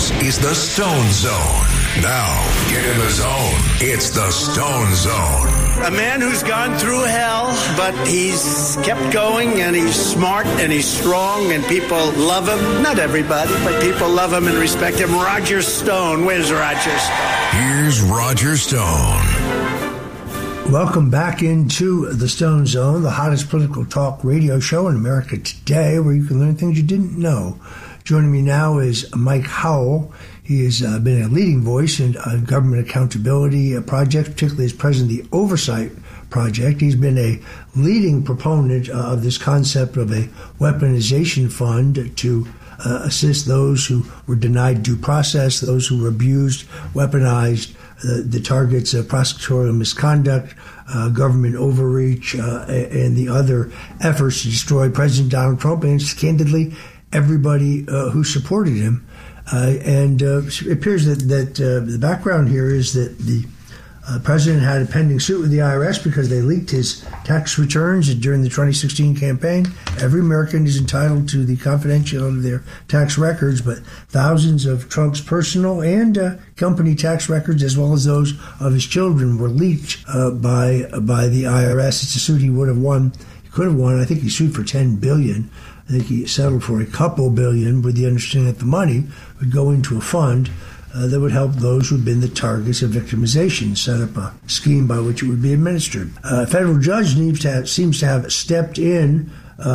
This is the Stone Zone. Now, get in the zone. It's the Stone Zone. A man who's gone through hell, but he's kept going, and he's smart, and he's strong, and people love him. Not everybody, but people love him and respect him. Roger Stone. Where's Roger Stone? Here's Roger Stone. Welcome back into the Stone Zone, the hottest political talk radio show in America today, where you can learn things you didn't know. Joining me now is Mike Howell. He has been a leading voice in government accountability projects, particularly as president of the Oversight Project. He's been a leading proponent of this concept of a weaponization fund to assist those who were denied due process, those who were abused, weaponized, the targets of prosecutorial misconduct, government overreach, and the other efforts to destroy President Donald Trump and, candidly, everybody who supported him. And it appears that the background here is that the president had a pending suit with the IRS because they leaked his tax returns during the 2016 campaign. Every American is entitled to the confidentiality of their tax records, but thousands of Trump's personal and company tax records, as well as those of his children, were leaked by the IRS. It's a suit he would have won. He could have won. I think he sued for $10 billion. I think he settled for a couple billion with the understanding that the money would go into a fund that would help those who had been the targets of victimization, set up a scheme by which it would be administered. A federal judge seems to have stepped in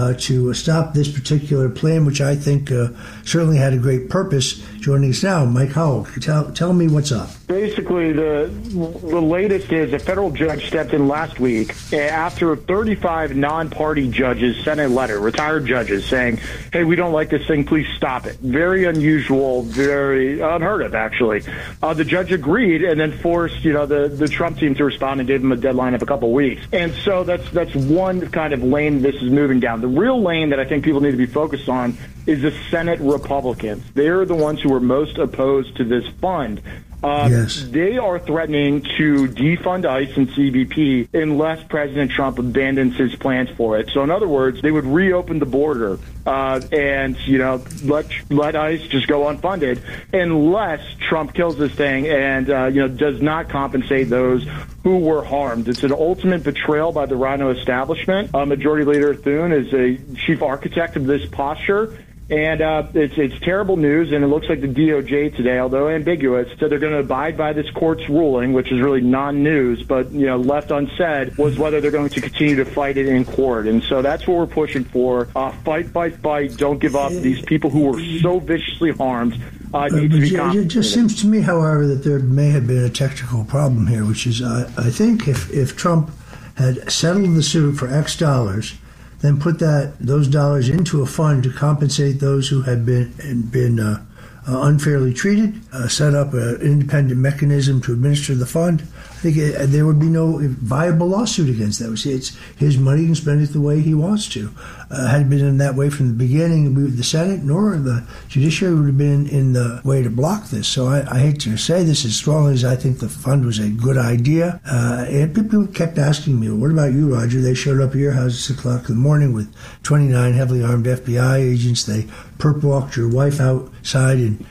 to stop this particular plan, which I think certainly had a great purpose. Joining us now, Mike Howell. Tell me what's up. Basically, the latest is a federal judge stepped in last week after 35 non-party judges sent a letter, retired judges, saying, hey, we don't like this thing, please stop it. Very unusual, very unheard of, actually. The judge agreed and then forced, the Trump team to respond and gave them a deadline of a couple weeks. And so that's one kind of lane this is moving down. The real lane that I think people need to be focused on is the Senate Republicans. They're the ones who are most opposed to this fund. Yes. They are threatening to defund ICE and CBP unless President Trump abandons his plans for it. So in other words, they would reopen the border and, let ICE just go unfunded unless Trump kills this thing and, does not compensate those who were harmed. It's an ultimate betrayal by the Rhino establishment. Majority Leader Thune is a chief architect of this posture. And it's terrible news, and it looks like the DOJ today, although ambiguous, said they're going to abide by this court's ruling, which is really non-news, but left unsaid, was whether they're going to continue to fight it in court. And so that's what we're pushing for. Fight, fight, fight. Don't give up. These people who were so viciously harmed need to be compensated. It just seems to me, however, that there may have been a technical problem here, which is I think if Trump had settled the suit for X dollars, then put those dollars into a fund to compensate those who had been unfairly treated, set up an independent mechanism to administer the fund, I think there would be no viable lawsuit against that. It's his money, he can spend it the way he wants to. Had it been in that way from the beginning, the Senate nor the judiciary would have been in the way to block this. So I hate to say this as strongly as I think the fund was a good idea. And people kept asking me, well, what about you, Roger? They showed up at your house at 6 o'clock in the morning with 29 heavily armed FBI agents. They perp-walked your wife outside in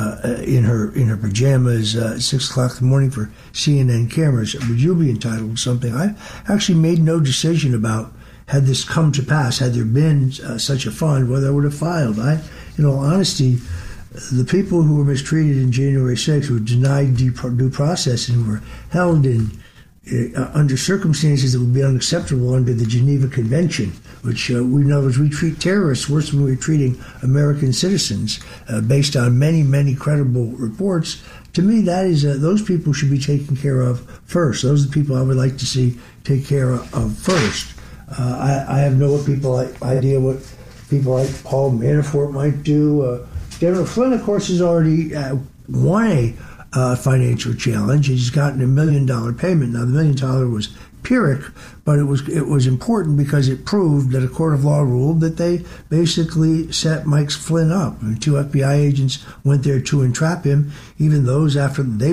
her pajamas at 6 o'clock in the morning for CNN cameras. Would you be entitled to something? I actually made no decision about, had this come to pass, had there been such a fund, whether I would have filed. In all honesty, the people who were mistreated in January 6th, who were denied due process and who were held under circumstances that would be unacceptable under the Geneva Convention, which we know as we treat terrorists worse than we're treating American citizens, based on many, many credible reports. To me, that is those people should be taken care of first. Those are the people I would like to see take care of first. I have no idea what people like Paul Manafort might do. General Flynn, of course, has already won a financial challenge. He's gotten $1 million payment. Now, the $1 million was Pyrrhic, but it was important because it proved that a court of law ruled that they basically set Mike Flynn up. And 2 FBI agents went there to entrap him, even those after they